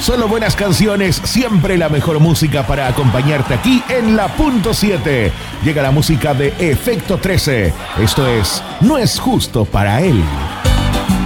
solo buenas canciones, siempre la mejor música para acompañarte aquí en la punto 7. Llega la música de Efecto 13. Esto es No es justo para él.